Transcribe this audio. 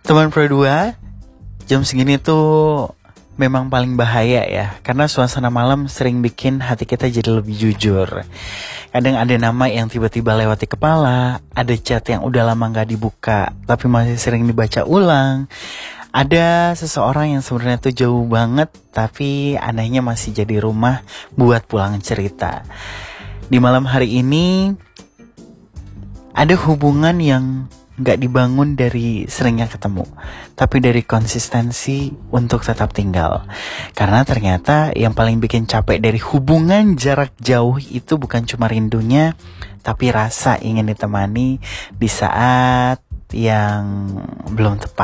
Teman Pro 2, jam segini tuh memang paling bahaya ya, karena suasana malam sering bikin hati kita jadi lebih jujur. Kadang ada nama yang tiba-tiba lewat di kepala, ada chat yang udah lama gak dibuka tapi masih sering dibaca ulang. Ada seseorang yang sebenarnya tuh jauh banget tapi anehnya masih jadi rumah buat pulang cerita. Di malam hari ini ada hubungan yang gak dibangun dari seringnya ketemu, tapi dari konsistensi untuk tetap tinggal. Karena ternyata yang paling bikin capek dari hubungan jarak jauh itu bukan cuma rindunya, tapi rasa ingin ditemani di saat yang belum tepat.